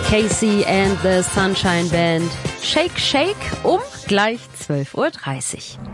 Casey and the Sunshine Band. Shake, shake, gleich 12:30 Uhr.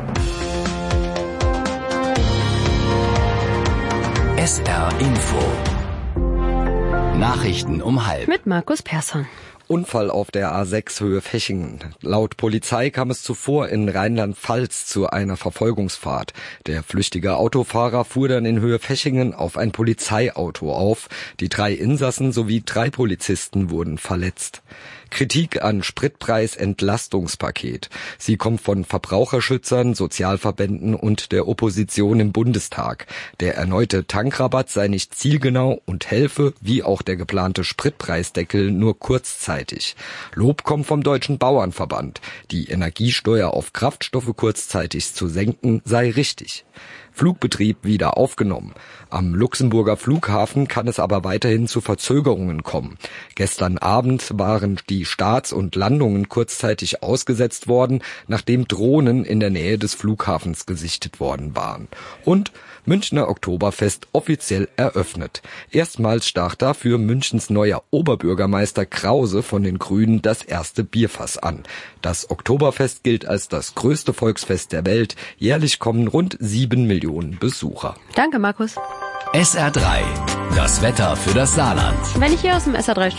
SR Info. Nachrichten um 12:30. Mit Markus Persson. Unfall auf der A6 Höhe Fechingen. Laut Polizei kam es zuvor in Rheinland-Pfalz zu einer Verfolgungsfahrt. Der flüchtige Autofahrer fuhr dann in Höhe Fechingen auf ein Polizeiauto auf. Die 3 Insassen sowie 3 Polizisten wurden verletzt. Kritik an Spritpreis-Entlastungspaket. Sie kommt von Verbraucherschützern, Sozialverbänden und der Opposition im Bundestag. Der erneute Tankrabatt sei nicht zielgenau und helfe, wie auch der geplante Spritpreisdeckel, nur kurzzeitig. Lob kommt vom Deutschen Bauernverband. Die Energiesteuer auf Kraftstoffe kurzzeitig zu senken, sei richtig. Flugbetrieb wieder aufgenommen. Am Luxemburger Flughafen kann es aber weiterhin zu Verzögerungen kommen. Gestern Abend waren die Starts und Landungen kurzzeitig ausgesetzt worden, nachdem Drohnen in der Nähe des Flughafens gesichtet worden waren. Und Münchner Oktoberfest offiziell eröffnet. Erstmals stach dafür Münchens neuer Oberbürgermeister Krause von den Grünen das erste Bierfass an. Das Oktoberfest gilt als das größte Volksfest der Welt. Jährlich kommen rund 7 Millionen Besucher. Danke, Markus. SR3. Das Wetter für das Saarland. Wenn ich hier aus dem SR3